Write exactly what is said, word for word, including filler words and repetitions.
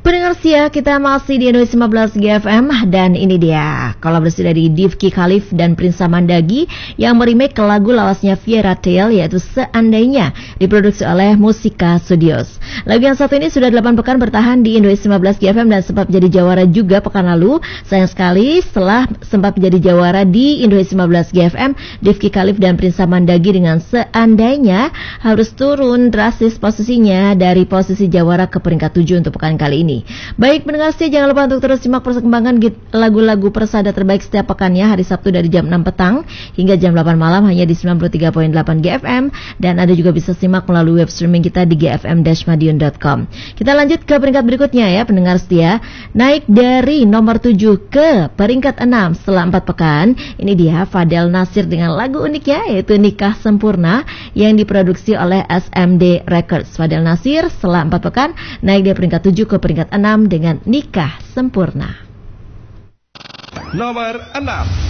Pendengar setia, kita masih di Indonesia lima belas G F M dan ini dia kolaborasi dari Difki Khalif dan Prinsa Mandagi yang meremake lagu lawasnya Fairy Tail yaitu Seandainya, diproduksi oleh Musika Studios. Lagu yang satu ini sudah delapan pekan bertahan di Indonesia lima belas G F M dan sempat menjadi jawara juga pekan lalu. Sayang sekali setelah sempat menjadi jawara di Indonesia lima belas G F M, Difki Khalif dan Prinsa Mandagi dengan Seandainya harus turun drastis posisinya dari posisi jawara ke peringkat tujuh untuk pekan kali ini. Baik pendengar setia, jangan lupa untuk terus simak perkembangan lagu-lagu persada terbaik setiap pekannya hari Sabtu dari jam enam petang hingga jam delapan malam hanya di sembilan puluh tiga koma delapan G F M, dan Anda juga bisa simak melalui web streaming kita di g f m dash madiun dot com. Kita lanjut ke peringkat berikutnya ya pendengar setia. Naik dari nomor tujuh ke peringkat enam setelah empat pekan. Ini dia Fadel Nasir dengan lagu uniknya yaitu Nikah Sempurna yang diproduksi oleh S M D Records. Fadel Nasir setelah empat pekan naik dari peringkat tujuh ke peringkat enam dengan Nikah Sempurna. Nomor enam.